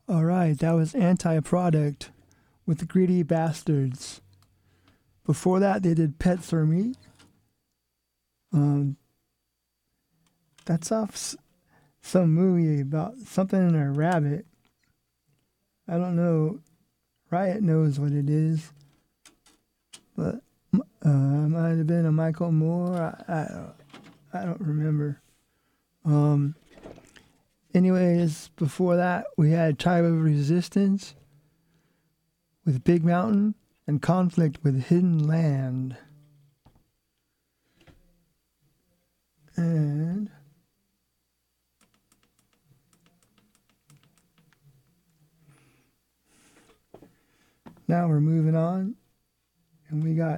All right, that was Anti-Product with the Greedy Bastards. Before that, they did Pets for Me. Um, that's off some movie about something in a rabbit. I don't know. Riot knows what it is, but it might have been a Michael Moore. I don't remember. Um, Anyways, before that, we had Tribe of Resistance with Big Mountain and Conflict with Hidden Land. And now we're moving on, and we got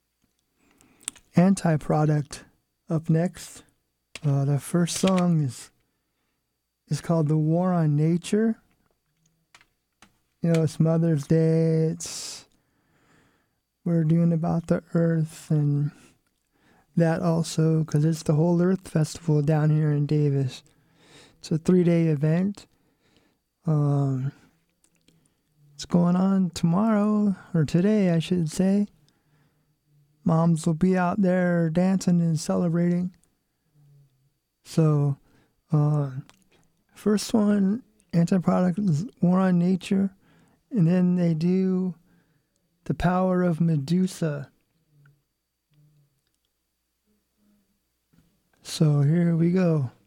Anti-Product up next. The first song is called The War on Nature. You know, it's Mother's Day. We're doing about the earth and that also, because it's the Whole Earth Festival down here in Davis. It's a 3-day event. It's going on tomorrow, or today, I should say. Moms will be out there dancing and celebrating. So, first one, Anti-Product, is War on Nature. And then they do The Power of Medusa. So here we go.